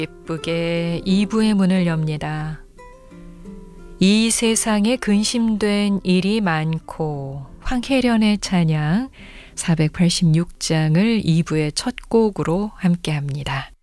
예쁘게 2부의 문을 엽니다. 이 세상에 근심된 일이 많고 황혜련의 찬양 486장을 2부의 첫 곡으로 함께합니다.